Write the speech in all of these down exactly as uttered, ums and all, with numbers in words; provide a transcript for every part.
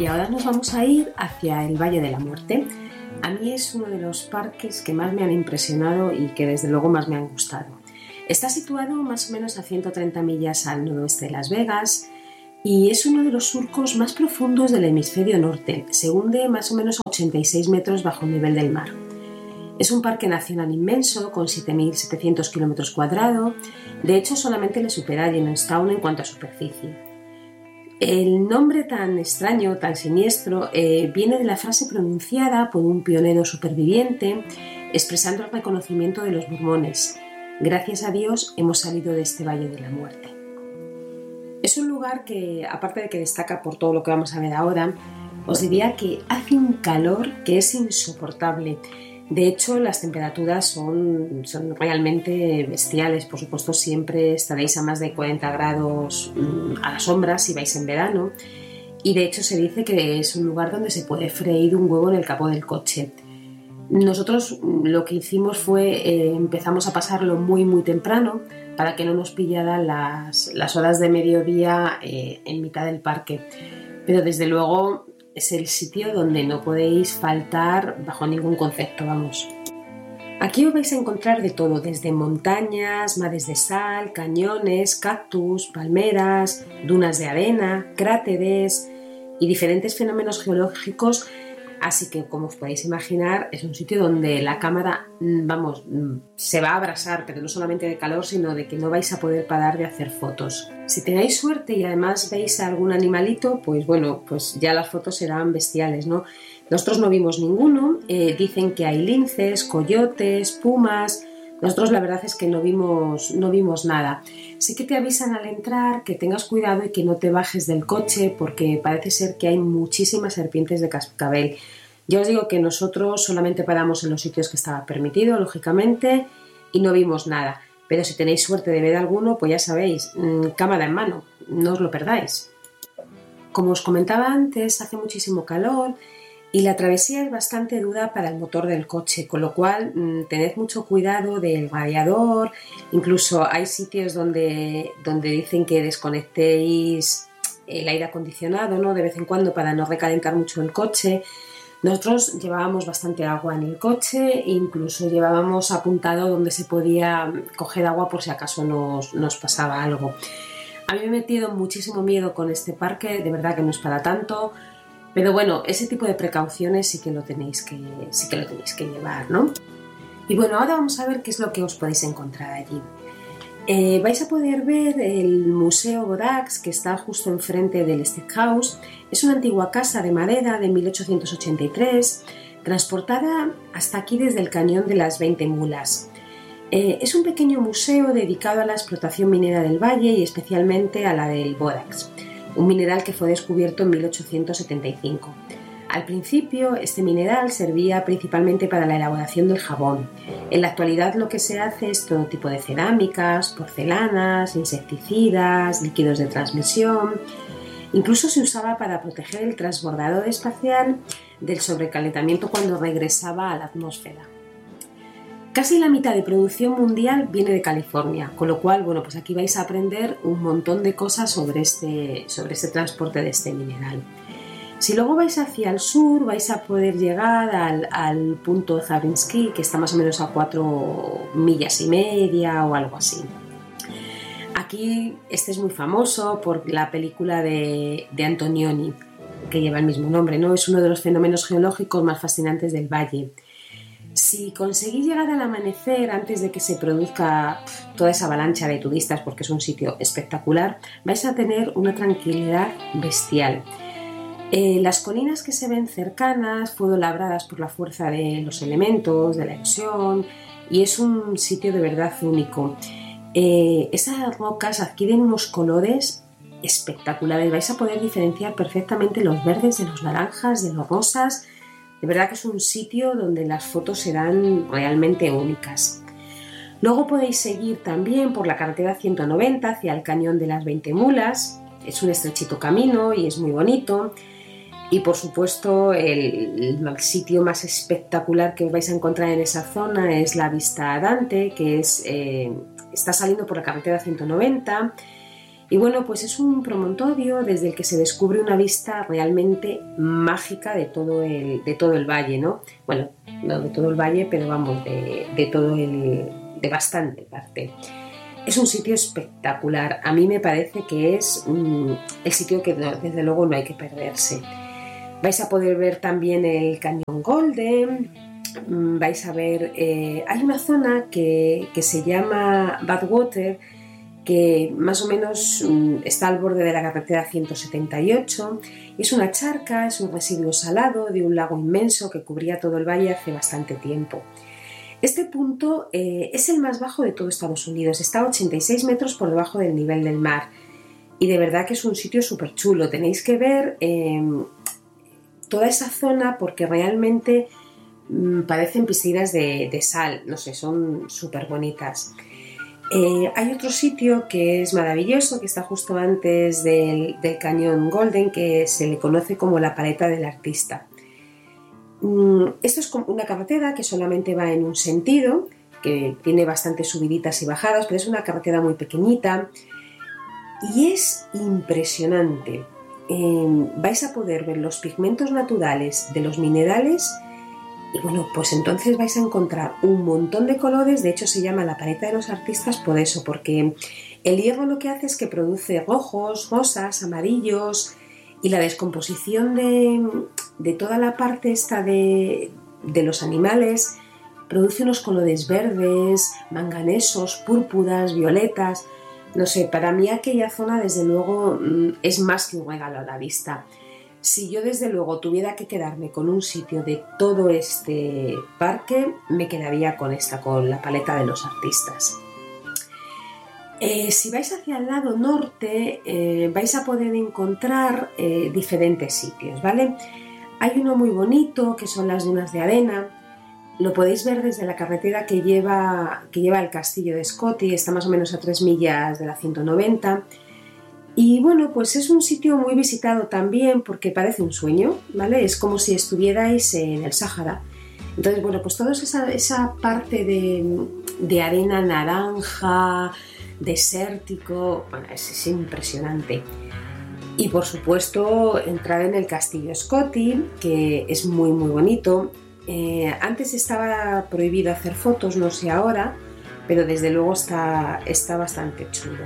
y ahora nos vamos a ir hacia el Valle de la Muerte. A mí es uno de los parques que más me han impresionado y que desde luego más me han gustado. Está situado más o menos a ciento treinta millas al noroeste de Las Vegas y es uno de los surcos más profundos del hemisferio norte. Se hunde más o menos a ochenta y seis metros bajo el nivel del mar. Es un parque nacional inmenso con siete mil setecientos kilómetros cuadrados. De hecho, solamente le supera a Yellowstone en cuanto a superficie. El nombre tan extraño, tan siniestro, eh, viene de la frase pronunciada por un pionero superviviente expresando el reconocimiento de los mormones. Gracias a Dios hemos salido de este Valle de la Muerte. Es un lugar que, aparte de que destaca por todo lo que vamos a ver ahora, os diría que hace un calor que es insoportable. De hecho, las temperaturas son, son realmente bestiales. Por supuesto, siempre estaréis a más de cuarenta grados a la sombra si vais en verano. Y de hecho se dice que es un lugar donde se puede freír un huevo en el capó del coche. Nosotros lo que hicimos fue, eh, empezamos a pasarlo muy muy temprano para que no nos pillaran las, las horas de mediodía eh, en mitad del parque. Pero desde luego es el sitio donde no podéis faltar bajo ningún concepto, vamos. Aquí os vais a encontrar de todo, desde montañas, mares de sal, cañones, cactus, palmeras, dunas de arena, cráteres y diferentes fenómenos geológicos. Así que, como os podéis imaginar, es un sitio donde la cámara, vamos, se va a abrasar, pero no solamente de calor, sino de que no vais a poder parar de hacer fotos. Si tenéis suerte y además veis a algún animalito, pues bueno, pues ya las fotos serán bestiales, ¿no? Nosotros no vimos ninguno, eh, dicen que hay linces, coyotes, pumas. Nosotros la verdad es que no vimos, no vimos nada. Sí que te avisan al entrar que tengas cuidado y que no te bajes del coche porque parece ser que hay muchísimas serpientes de cascabel. Ya os digo que nosotros solamente paramos en los sitios que estaba permitido, lógicamente, y no vimos nada. Pero si tenéis suerte de ver alguno, pues ya sabéis, mmm, cámara en mano, no os lo perdáis. Como os comentaba antes, hace muchísimo calor y la travesía es bastante dura para el motor del coche, con lo cual mmm, tened mucho cuidado del radiador. Incluso hay sitios donde, donde dicen que desconectéis el aire acondicionado, ¿no?, de vez en cuando para no recalentar mucho el coche. Nosotros llevábamos bastante agua en el coche, incluso llevábamos apuntado donde se podía coger agua por si acaso nos, nos pasaba algo. A mí me he metido muchísimo miedo con este parque, de verdad que no es para tanto. Pero bueno, ese tipo de precauciones sí que lo tenéis que, sí que lo tenéis que llevar, ¿no? Y bueno, ahora vamos a ver qué es lo que os podéis encontrar allí. Eh, vais a poder ver el Museo Borax, que está justo enfrente del Steakhouse. Es una antigua casa de madera de mil ochocientos ochenta y tres, transportada hasta aquí desde el cañón de las veinte mulas. Eh, es un pequeño museo dedicado a la explotación minera del valle y especialmente a la del bórax, un mineral que fue descubierto en mil ochocientos setenta y cinco. Al principio, este mineral servía principalmente para la elaboración del jabón. En la actualidad lo que se hace es todo tipo de cerámicas, porcelanas, insecticidas, líquidos de transmisión. Incluso se usaba para proteger el transbordador espacial del sobrecalentamiento cuando regresaba a la atmósfera. Casi la mitad de producción mundial viene de California, con lo cual, bueno, pues aquí vais a aprender un montón de cosas sobre este, sobre este transporte de este mineral. Si luego vais hacia el sur, vais a poder llegar al, al punto Zabriskie, que está más o menos a cuatro millas y media o algo así. Aquí este es muy famoso por la película de, de Antonioni, que lleva el mismo nombre, ¿no? Es uno de los fenómenos geológicos más fascinantes del valle. Si conseguís llegar al amanecer antes de que se produzca toda esa avalancha de turistas, porque es un sitio espectacular, vais a tener una tranquilidad bestial. Eh, las colinas que se ven cercanas fueron labradas por la fuerza de los elementos, de la erosión, y es un sitio de verdad único. Eh, esas rocas adquieren unos colores espectaculares, vais a poder diferenciar perfectamente los verdes de los naranjas, de los rosas. De verdad que es un sitio donde las fotos serán realmente únicas. Luego podéis seguir también por la carretera ciento noventa hacia el cañón de las veinte mulas. Es un estrechito camino y es muy bonito. Y por supuesto el, el sitio más espectacular que os vais a encontrar en esa zona es la Vista a Dante, que es, eh, está saliendo por la carretera ciento noventa Y bueno, pues es un promontorio desde el que se descubre una vista realmente mágica de todo el, de todo el valle, ¿no? Bueno, no de todo el valle, pero vamos, de, de todo el, de bastante parte. Es un sitio espectacular. A mí me parece que es um, el sitio que no, desde luego no hay que perderse. Vais a poder ver también el Cañón Golden. Um, vais a ver... Eh, hay una zona que, que se llama Badwater, que más o menos um, está al borde de la carretera ciento setenta y ocho. Y es una charca, es un residuo salado de un lago inmenso que cubría todo el valle hace bastante tiempo. Este punto eh, es el más bajo de todo Estados Unidos, está a ochenta y seis metros por debajo del nivel del mar y de verdad que es un sitio súper chulo. Tenéis que ver eh, toda esa zona porque realmente mm, parecen piscinas de, de sal, no sé, son súper bonitas. Eh, hay otro sitio que es maravilloso, que está justo antes del, del Cañón Golden, que se le conoce como la paleta del artista. Esto es como una carretera que solamente va en un sentido, que tiene bastantes subiditas y bajadas, pero es una carretera muy pequeñita y es impresionante. Eh, vais a poder ver los pigmentos naturales de los minerales y bueno, pues entonces vais a encontrar un montón de colores. De hecho se llama la paleta de los artistas por eso, porque el hierro lo que hace es que produce rojos, rosas, amarillos. Y la descomposición de, de toda la parte esta de, de los animales produce unos colores verdes, manganesos, púrpuras, violetas. No sé, para mí aquella zona desde luego es más que un regalo a la vista. Si yo desde luego tuviera que quedarme con un sitio de todo este parque, me quedaría con esta, con la paleta de los artistas. Eh, si vais hacia el lado norte eh, vais a poder encontrar eh, diferentes sitios, ¿vale? Hay uno muy bonito que son las dunas de arena, lo podéis ver desde la carretera que lleva, que lleva al castillo de Scotty, está más o menos a tres millas de la ciento noventa y bueno, pues es un sitio muy visitado también porque parece un sueño, ¿vale? Es como si estuvierais en el Sáhara. Entonces, bueno, pues toda esa, esa parte de, de arena naranja, desértico, bueno, es, es impresionante. Y por supuesto entrar en el castillo Scotty, que es muy muy bonito. Eh, antes estaba prohibido hacer fotos, no sé ahora, pero desde luego está, está bastante chulo.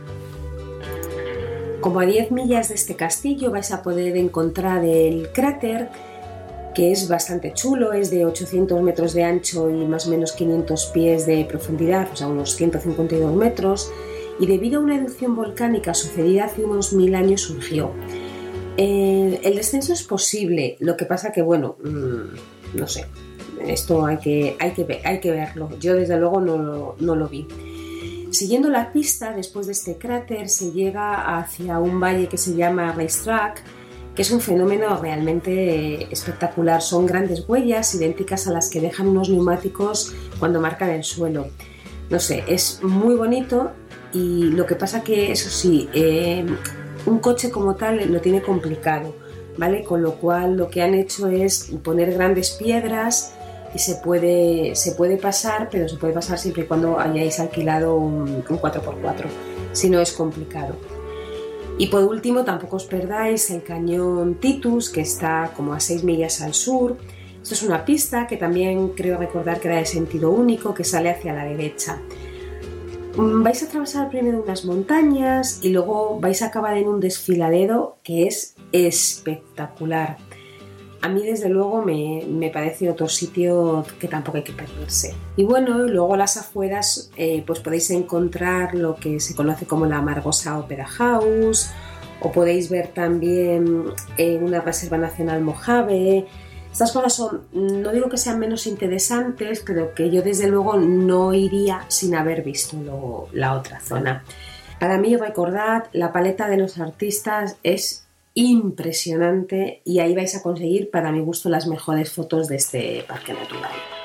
Como a diez millas de este castillo vais a poder encontrar el cráter, que es bastante chulo, es de ochocientos metros de ancho y más o menos quinientos pies de profundidad, o sea, unos ciento cincuenta y dos metros, y debido a una erupción volcánica sucedida hace unos mil años surgió. Eh, el descenso es posible, lo que pasa que, bueno, mmm, no sé, esto hay que, hay, que ver, hay que verlo, yo desde luego no lo, no lo vi. Siguiendo la pista, después de este cráter, se llega hacia un valle que se llama Racetrack, que es un fenómeno realmente espectacular. Son grandes huellas idénticas a las que dejan unos neumáticos cuando marcan el suelo. No sé, es muy bonito y lo que pasa que, eso sí, eh, un coche como tal lo tiene complicado, ¿vale? Con lo cual lo que han hecho es poner grandes piedras y se puede, se puede pasar, pero se puede pasar siempre y cuando hayáis alquilado un, un cuatro por cuatro, si no es complicado. Y por último, tampoco os perdáis el cañón Titus, que está como a seis millas al sur. Esto es una pista que también creo recordar que era de sentido único, que sale hacia la derecha. Vais a atravesar primero unas montañas y luego vais a acabar en un desfiladero que es espectacular. A mí desde luego me, me parece otro sitio que tampoco hay que perderse. Y bueno, luego a las afueras eh, pues podéis encontrar lo que se conoce como la Amargosa Opera House, o podéis ver también eh, una reserva nacional Mojave. Estas cosas son, no digo que sean menos interesantes, pero que yo desde luego no iría sin haber visto lo, la otra zona. Para mí, recordad, la paleta de los artistas es impresionante y ahí vais a conseguir, para mi gusto, las mejores fotos de este parque natural.